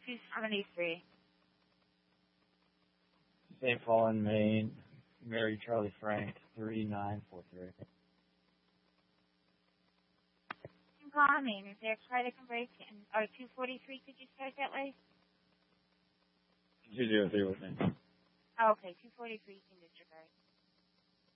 273. St. Paul in Maine, Mary Charlie Frank, 3943. St. Paul in Maine, is there a car that can break in, or 243, could you start that way? 203 with me. Oh, okay, 243, you can disregard.